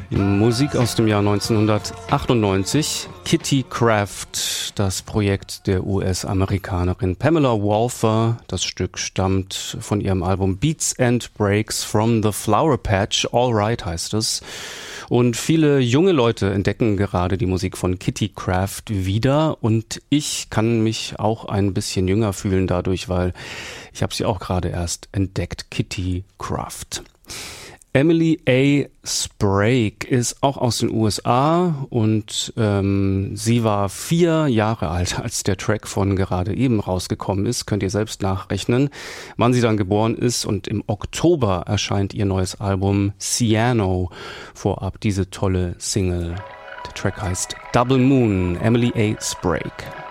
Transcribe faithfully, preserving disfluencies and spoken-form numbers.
Musik aus dem Jahr neunzehnhundertachtundneunzig. Kitty Craft, das Projekt der U S-Amerikanerin Pamela Walther. Das Stück stammt von ihrem Album Beats and Breaks from the Flower Patch. All Right heißt es. Und viele junge Leute entdecken gerade die Musik von Kitty Craft wieder. Und ich kann mich auch ein bisschen jünger fühlen dadurch, weil ich habe sie auch gerade erst entdeckt. Kitty Craft. Emily A. Sprague ist auch aus den U S A und ähm, sie war vier Jahre alt, als der Track von gerade eben rausgekommen ist. Könnt ihr selbst nachrechnen, wann sie dann geboren ist. Und im Oktober erscheint ihr neues Album Ciano. Vorab diese tolle Single. Der Track heißt Double Moon, Emily A. Sprague.